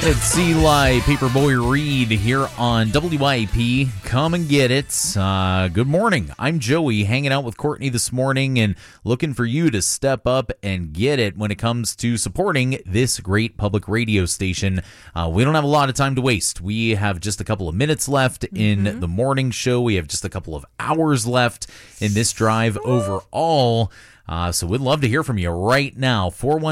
It's Eli Paperboy Reed here on WYAP. Come and get it. Good morning. I'm Joey, hanging out with Courtney this morning and looking for you to step up and get it when it comes to supporting this great public radio station. We don't have a lot of time to waste. We have just a couple of minutes left in the morning show. We have just a couple of hours left in this drive overall. So we'd love to hear from you right now.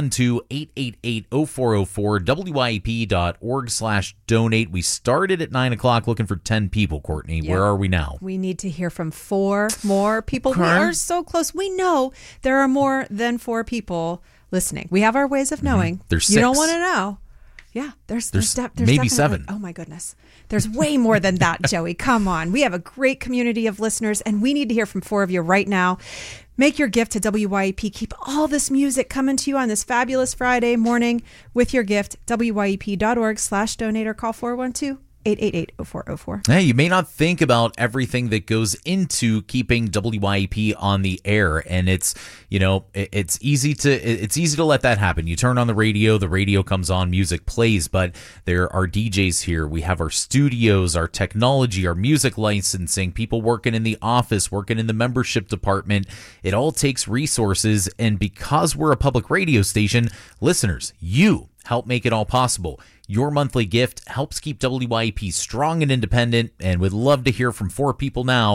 412-888-0404, WYAP.org/donate. We started at 9 o'clock looking for 10 people, Courtney. Yep. Where are we now? We need to hear from 4 more people. We are so close. We know there are more than 4 people listening. We have our ways of knowing. There's 6. You don't want to know. Yeah, there's maybe 7. Oh, my goodness. There's way more than that, Joey. Come on. We have a great community of listeners, and we need to hear from 4 of you right now. Make your gift to WYAP. Keep all this music coming to you on this fabulous Friday morning with your gift. WYAP.org/donate or call 412-888-0404. Hey, you may not think about everything that goes into keeping WYAP on the air, and it's easy to let that happen. You turn on the radio comes on, music plays, but there are DJs here. We have our studios, our technology, our music licensing, people working in the office, working in the membership department. It all takes resources, and because we're a public radio station, listeners, you help make it all possible. Your monthly gift helps keep WYAP strong and independent, and we'd love to hear from 4 people now.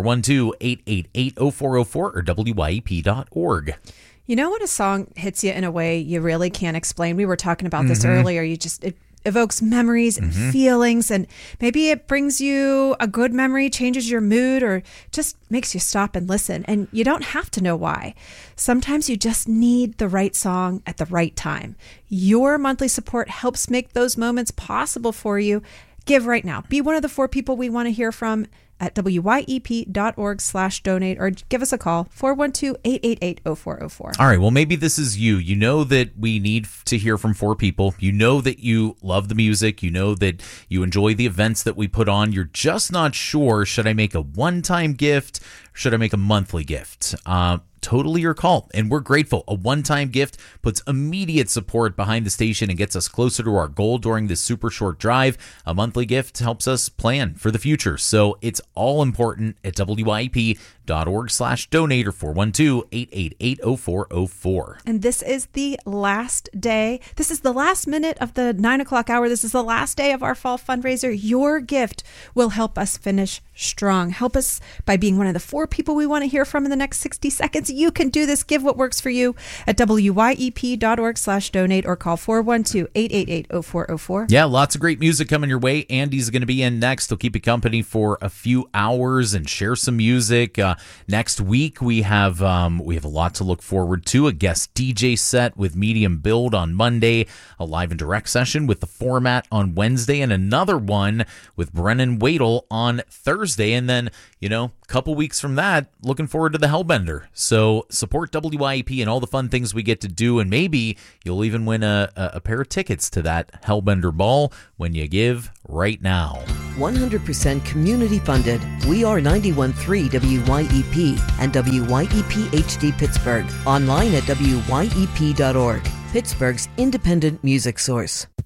412-888-0404 or WYAP.org. You know when a song hits you in a way you really can't explain? We were talking about this earlier. It evokes memories and feelings, and maybe it brings you a good memory, changes your mood, or just makes you stop and listen. And you don't have to know why. Sometimes you just need the right song at the right time. Your monthly support helps make those moments possible for you. Give right now. Be one of the 4 people we want to hear from at WYAP.org/donate or give us a call, 412-888-0404. All right, well, maybe this is you. You know that we need to hear from 4 people. You know that you love the music. You know that you enjoy the events that we put on. You're just not sure, should I make a one-time gift or should I make a monthly gift? Totally your call, and we're grateful. A one-time gift puts immediate support behind the station and gets us closer to our goal during this super short drive. A monthly gift helps us plan for the future, so it's all important at WYAP.org/donate or 412-888-0404. And this is the last day. This is the last minute of the 9 o'clock hour. This is the last day of our fall fundraiser. Your gift will help us finish strong. Help us by being one of the 4 people we want to hear from in the next 60 seconds. You can do this. Give what works for you at WYAP.org/donate or call 412-888-0404. Yeah, lots of great music coming your way. Andy's going to be in next. He'll keep you company for a few hours and share some music. Next week, we have a lot to look forward to. A guest DJ set with Medium Build on Monday, a live and direct session with The Format on Wednesday, and another one with Brennan Wadle on Thursday. And then, a couple weeks from that, looking forward to the Hellbender. So support WYAP and all the fun things we get to do, and maybe you'll even win a pair of tickets to that Hellbender ball when you give right now. 100% community funded. We are 91.3 WYEP and WYEP HD Pittsburgh. Online at WYEP.org. Pittsburgh's independent music source.